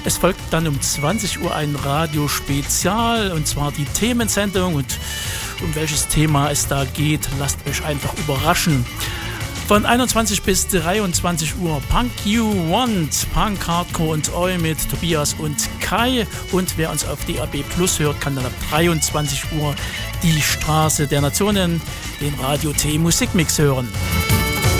Es folgt dann um 20 Uhr ein Radiospezial, und zwar die Themensendung, und um welches Thema es da geht, lasst euch einfach überraschen. Von 21 bis 23 Uhr Punk You Want, Punk, Hardcore und Oi mit Tobias und Kai. Und wer uns auf DAB Plus hört, kann dann ab 23 Uhr die Straße der Nationen, den Radio T Musikmix hören.